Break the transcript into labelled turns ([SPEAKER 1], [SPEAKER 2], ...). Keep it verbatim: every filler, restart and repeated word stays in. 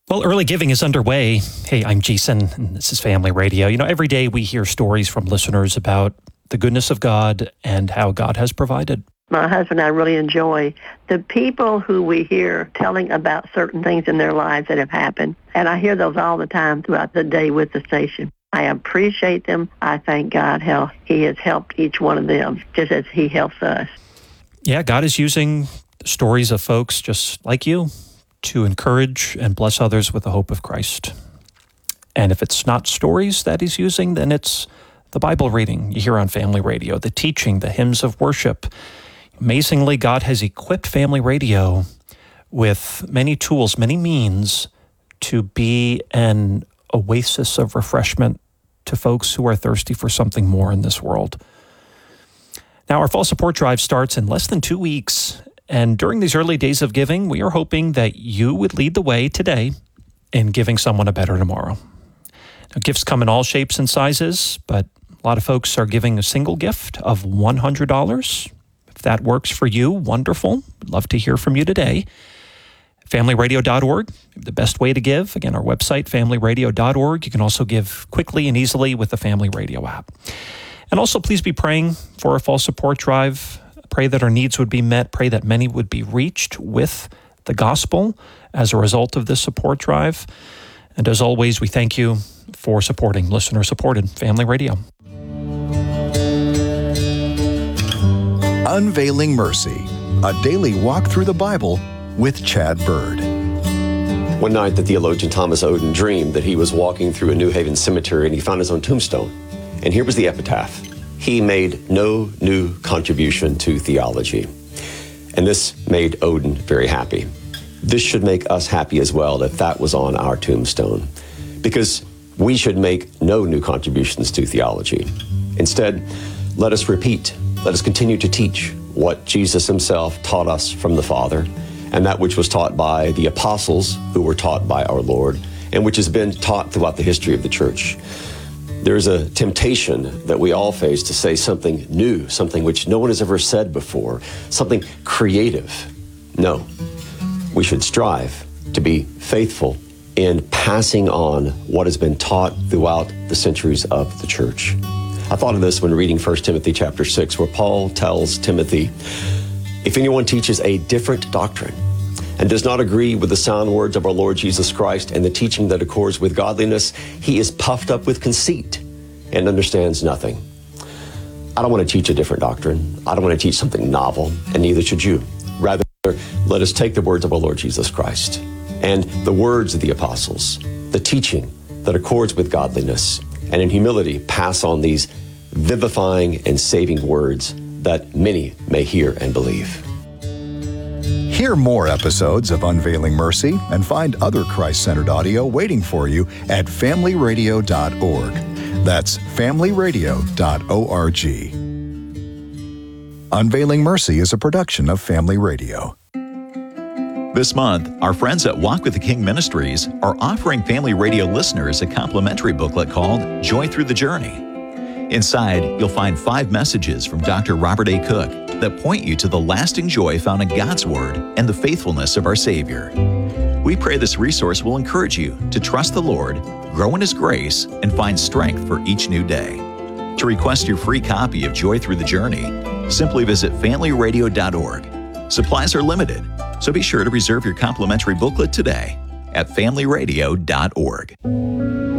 [SPEAKER 1] Well, early giving is underway. Hey, I'm Jason, and this is Family Radio. You know, every day we hear stories from listeners about the goodness of God and how God has provided.
[SPEAKER 2] My husband and I really enjoy the people who we hear telling about certain things in their lives that have happened. And I hear those all the time throughout the day with the station. I appreciate them. I thank God how He has helped each one of them, just as He helps us.
[SPEAKER 1] Yeah, God is using stories of folks just like you to encourage and bless others with the hope of Christ. And if it's not stories that He's using, then it's the Bible reading you hear on Family Radio, the teaching, the hymns of worship. Amazingly, God has equipped Family Radio with many tools, many means to be an oasis of refreshment to folks who are thirsty for something more in this world. Now, our fall support drive starts in less than two weeks. And during these early days of giving, we are hoping that you would lead the way today in giving someone a better tomorrow. Now, gifts come in all shapes and sizes, but a lot of folks are giving a single gift of one hundred dollars. If that works for you, wonderful. We'd love to hear from you today. family radio dot org, the best way to give. Again, our website, family radio dot org. You can also give quickly and easily with the Family Radio app. And also, please be praying for our fall support drive. Pray that our needs would be met. Pray that many would be reached with the gospel as a result of this support drive. And as always, we thank you for supporting listener-supported Family Radio.
[SPEAKER 3] Unveiling Mercy, a daily walk through the Bible with Chad Bird.
[SPEAKER 4] One night, the theologian Thomas Oden dreamed that he was walking through a New Haven cemetery and he found his own tombstone. And here was the epitaph. He made no new contribution to theology. And this made Oden very happy. This should make us happy as well if that was on our tombstone, because we should make no new contributions to theology. Instead, let us repeat, let us continue to teach what Jesus himself taught us from the Father, and that which was taught by the apostles who were taught by our Lord, and which has been taught throughout the history of the church. There's a temptation that we all face to say something new, something which no one has ever said before, something creative. No, we should strive to be faithful in passing on what has been taught throughout the centuries of the church. I thought of this when reading First Timothy chapter six, where Paul tells Timothy, if anyone teaches a different doctrine and does not agree with the sound words of our Lord Jesus Christ and the teaching that accords with godliness, he is puffed up with conceit and understands nothing. I don't want to teach a different doctrine. I don't want to teach something novel, and neither should you. Rather, let us take the words of our Lord Jesus Christ and the words of the apostles, the teaching that accords with godliness, and in humility pass on these vivifying and saving words that many may hear and believe.
[SPEAKER 3] Hear more episodes of Unveiling Mercy and find other Christ-centered audio waiting for you at family radio dot org. That's family radio dot org. Unveiling Mercy is a production of Family Radio.
[SPEAKER 5] This month, our friends at Walk with the King Ministries are offering Family Radio listeners a complimentary booklet called Joy Through the Journey. Inside, you'll find five messages from Doctor Robert A. Cook that point you to the lasting joy found in God's Word and the faithfulness of our Savior. We pray this resource will encourage you to trust the Lord, grow in His grace, and find strength for each new day. To request your free copy of Joy Through the Journey, simply visit family radio dot org. Supplies are limited, so be sure to reserve your complimentary booklet today at family radio dot org.